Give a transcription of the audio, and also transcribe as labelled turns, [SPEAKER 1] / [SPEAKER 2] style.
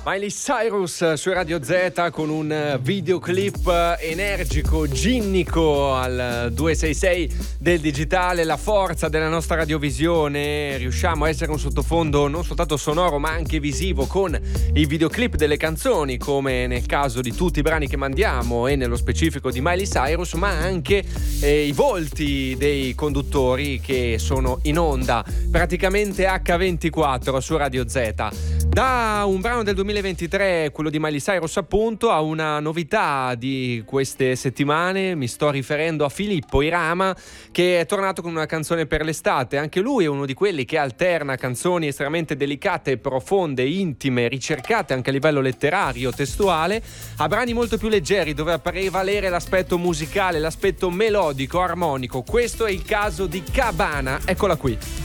[SPEAKER 1] Miley Cyrus su Radio Z con un videoclip energico, ginnico al 266 del digitale. La forza della nostra radiovisione, riusciamo a essere un sottofondo non soltanto sonoro ma anche visivo con i videoclip delle canzoni, come nel caso di tutti i brani che mandiamo e nello specifico di Miley Cyrus, ma anche i volti dei conduttori che sono in onda praticamente H24 su Radio Z. Da un brano del 2023, quello di Miley Cyrus appunto, a una novità di queste settimane. Mi sto riferendo a Filippo Irama, che è tornato con una canzone per l'estate. Anche lui è uno di quelli che alterna canzoni estremamente delicate, profonde, intime, ricercate anche a livello letterario, testuale, a brani molto più leggeri dove prevalere l'aspetto musicale, l'aspetto melodico, armonico. Questo è il caso di Cabana, eccola qui.